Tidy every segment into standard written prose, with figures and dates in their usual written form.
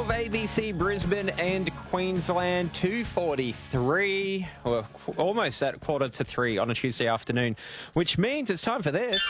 ABC Brisbane and Queensland, 2:43. We're almost at 2:45 on a Tuesday afternoon, which means it's time for this.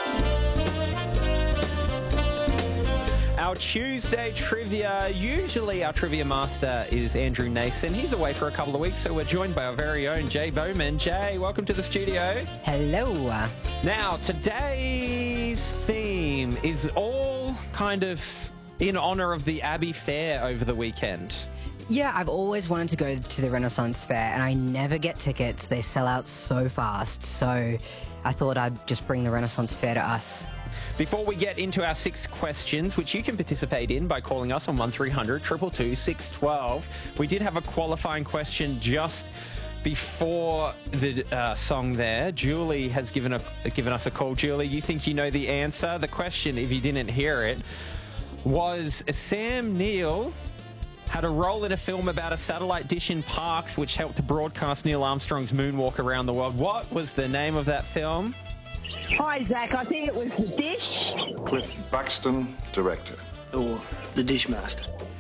Our Tuesday trivia. Usually our trivia master is Andrew Nason. He's away for a couple of weeks, so we're joined by our very own Jay Bowman. Jay, welcome to the studio. Hello. Now, today's theme is all kind of in honour of the Abbey Fair over the weekend. Yeah, I've always wanted to go to the Renaissance Fair, and I never get tickets. They sell out so fast, so I thought I'd just bring the Renaissance Fair to us. Before we get into our 6 questions, which you can participate in by calling us on 1300 222 612, we did have a qualifying question just before the song there. Julie has given us a call. Julie, you think you know the answer? The question, if you didn't hear it, was Sam Neill had a role in a film about a satellite dish in Parkes which helped to broadcast Neil Armstrong's moonwalk around the world. What was the name of that film? Hi, Zach. I think it was The Dish. Cliff Buxton, director. Or The Dishmaster.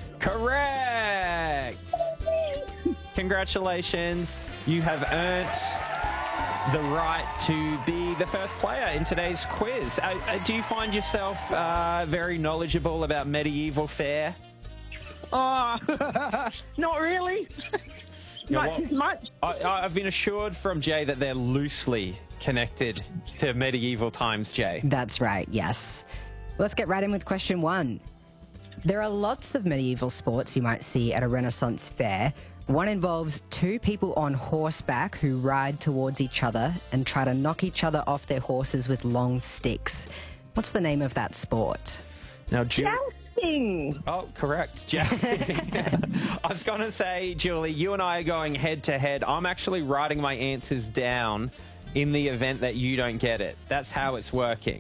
Correct! Congratulations. You have earned the right to be the first player in today's quiz. Do you find yourself very knowledgeable about medieval fare? Oh, not really. Much. I've been assured from Jay that they're loosely connected to medieval times, Jay. That's right, yes. Let's get right in with question 1. There are lots of medieval sports you might see at a Renaissance fair. One involves 2 people on horseback who ride towards each other and try to knock each other off their horses with long sticks. What's the name of that sport? Now, Jousting. Oh, correct. Jousting. I was going to say, Julie, you and I are going head to head. I'm actually writing my answers down in the event that you don't get it. That's how it's working.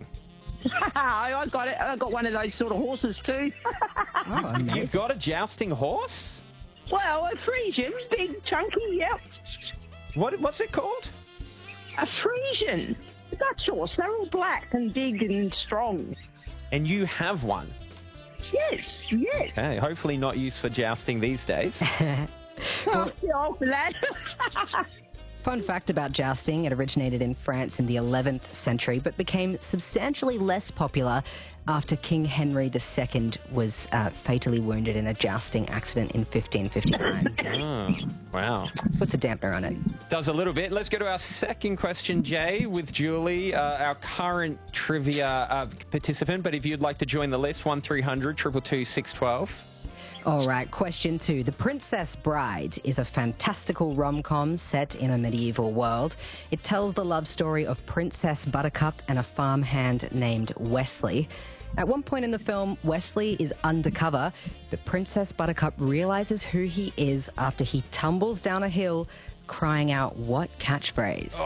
I got it. I got one of those sort of horses too. Oh, amazing. You've got a jousting horse? Well, a Frisian, big, chunky, yep. What's it called? A Frisian. A Dutch horse. They're all black and big and strong. And you have one? Yes. Okay, hopefully not used for jousting these days. Oh, lad. Fun fact about jousting, it originated in France in the 11th century, but became substantially less popular after King Henry II was fatally wounded in a jousting accident in 1559. Oh, wow. Puts a dampener on it. Does a little bit. Let's go to our second question, Jay, with Julie, our current trivia participant. But if you'd like to join the list, 1300 222 612. All right, question 2. The Princess Bride is a fantastical rom-com set in a medieval world. It tells the love story of Princess Buttercup and a farmhand named Wesley. At one point in the film, Wesley is undercover, but Princess Buttercup realizes who he is after he tumbles down a hill, crying out what catchphrase?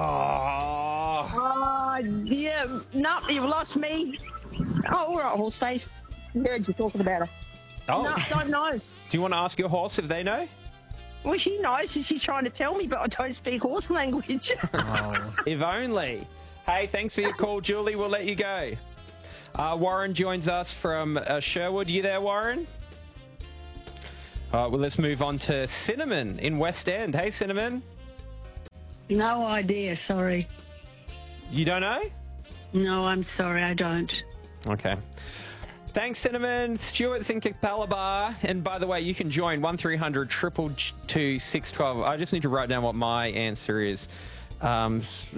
Oh. Yeah. No, you've lost me. Oh, all right, horse face. Heard you talking about her. Oh. No, don't know. Do you want to ask your horse if they know? Well, she knows. She's trying to tell me, but I don't speak horse language. If only. Hey, thanks for your call, Julie. We'll let you go. Warren joins us from Sherwood. You there, Warren? All right, well, let's move on to Cinnamon in West End. Hey, Cinnamon. No idea, sorry. You don't know? No, I'm sorry, I don't. Okay. Thanks, Cinnamon. Stuart's in Capalaba. And by the way, you can join 1300 222 612. I just need to write down what my answer is. I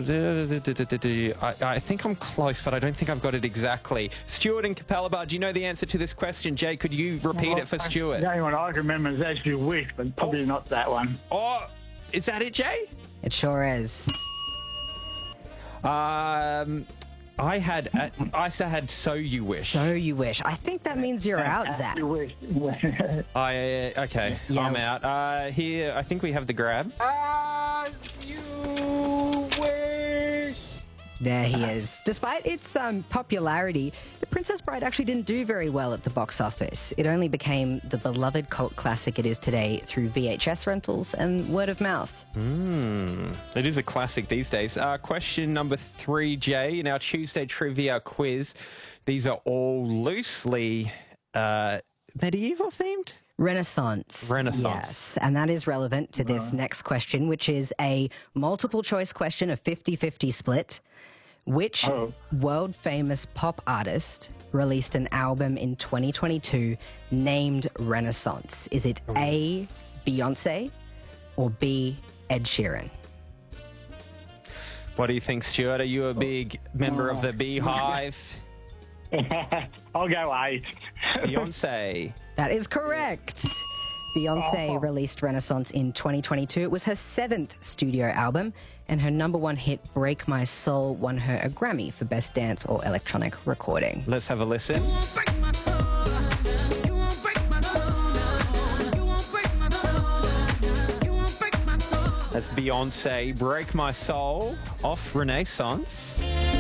think I'm close, but I don't think I've got it exactly. Stuart in Capalaba, do you know the answer to this question? Jay, could you repeat it for Stuart? The only one I can remember is As You Wish, but probably not that one. Oh, is that it, Jay? It sure is. I had So You Wish. So You Wish. I think that means you're out, Zach. You Wish. Okay, Yeah. I'm out. Here, I think we have the grab. You Wish. There he is. Despite its popularity, The Princess Bride actually didn't do very well at the box office. It only became the beloved cult classic it is today through VHS rentals and word of mouth. It is a classic these days. Question number 3, Jay, in our Tuesday trivia quiz. These are all loosely medieval themed? Renaissance. Renaissance. Yes, and that is relevant to this next question, which is a multiple choice question, a 50-50 split. Which world-famous pop artist released an album in 2022 named Renaissance? Is it A, Beyonce, or B, Ed Sheeran? What do you think, Stuart? Are you a big member of the Beehive? I'll go A. Beyonce. That is correct. Beyonce released Renaissance in 2022. It was her 7th studio album, and her number one hit, Break My Soul, won her a Grammy for Best Dance or Electronic Recording. Let's have a listen. That's Beyonce, Break My Soul, off Renaissance.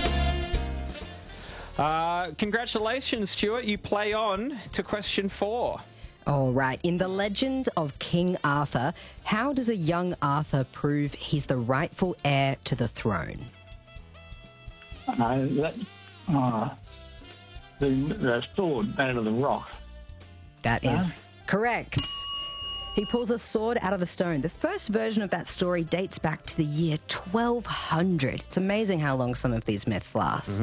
Congratulations, Stuart. You play on to question 4. All right. In the legend of King Arthur, how does a young Arthur prove he's the rightful heir to the throne? The sword out of the rock. That is correct. He pulls a sword out of the stone. The first version of that story dates back to the year 1200. It's amazing how long some of these myths last.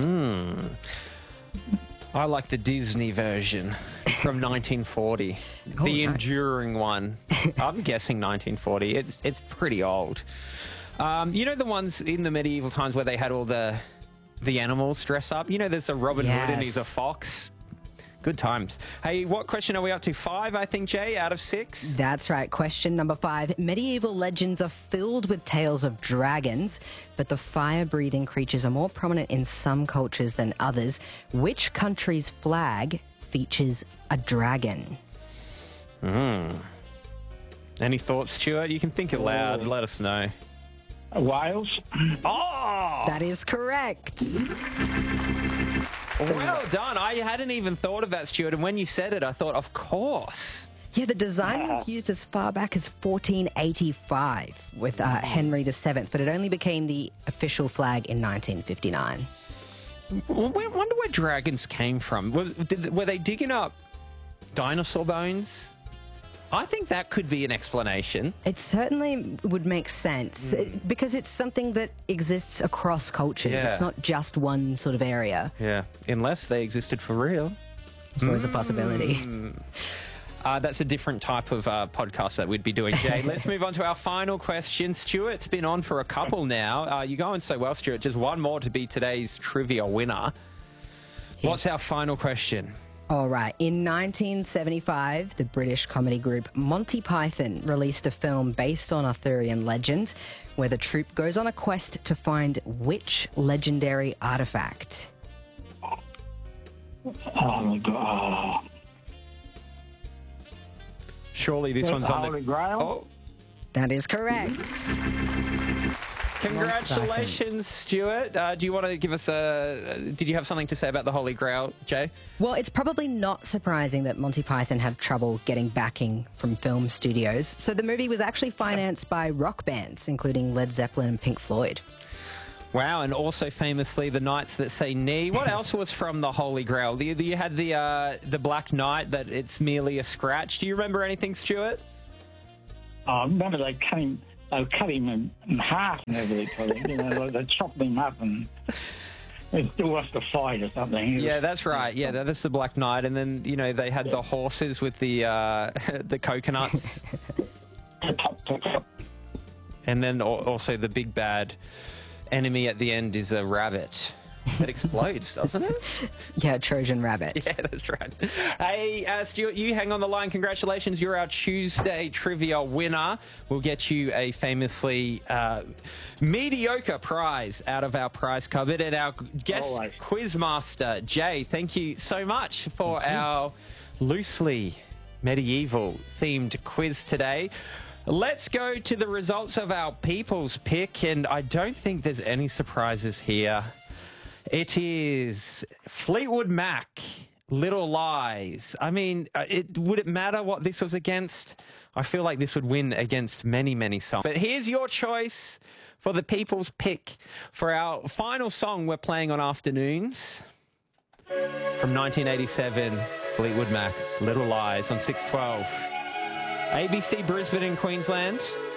I like the Disney version from 1940. Oh, The nice. enduring one. I'm guessing 1940. It's pretty old. You know the ones in the medieval times where they had all the animals dress up? You know, there's a Robin Hood and he's a fox. Good times. Hey, what question are we up to? 5, I think, Jay, out of 6? That's right. Question number 5. Medieval legends are filled with tales of dragons, but the fire-breathing creatures are more prominent in some cultures than others. Which country's flag features a dragon? Any thoughts, Stuart? You can think it loud. Let us know. Wales. Oh! That is correct. Well done. I hadn't even thought of that, Stuart, and when you said it, I thought, of course. Yeah, the design was used as far back as 1485 with Henry VII, but it only became the official flag in 1959. I wonder where dragons came from. Were they digging up dinosaur bones? I think that could be an explanation. It certainly would make sense because it's something that exists across cultures. Yeah. It's not just one sort of area. Yeah, unless they existed for real. It's always a possibility. That's a different type of podcast that we'd be doing, Jay. Let's move on to our final question. Stuart's been on for a couple now. You're going so well, Stuart. Just one more to be today's trivia winner. What's our final question? All right. In 1975, the British comedy group Monty Python released a film based on Arthurian legend where the troupe goes on a quest to find which legendary artifact. Oh, my God. Surely this one's on the... Holy Grail? Oh, That is correct. congratulations, Stuart. Do you want to give us a... Did you have something to say about the Holy Grail, Jay? Well, it's probably not surprising that Monty Python had trouble getting backing from film studios. So the movie was actually financed by rock bands, including Led Zeppelin and Pink Floyd. Wow, and also famously the Knights That Say Knee. What else was from the Holy Grail? You had the Black Knight, that it's merely a scratch. Do you remember anything, Stuart? Remember they cut him in half and everything. You know, they chopped him up and it still wants to fight or something. Yeah, that's right. Yeah, that's the Black Knight. And then, you know, they had the horses with the the coconuts. And then also the big bad enemy at the end is a rabbit. That explodes, doesn't it? Yeah, Trojan Rabbit. Yeah, that's right. Hey, Stuart, you hang on the line. Congratulations. You're our Tuesday trivia winner. We'll get you a famously mediocre prize out of our prize cupboard. And our guest quizmaster, Jay, thank you so much for our loosely medieval themed quiz today. Let's go to the results of our people's pick, and I don't think there's any surprises here. It is Fleetwood Mac, Little Lies. I mean, would it matter what this was against? I feel like this would win against many, many songs. But here's your choice for the people's pick for our final song we're playing on afternoons. From 1987, Fleetwood Mac, Little Lies on 612. ABC Brisbane in Queensland.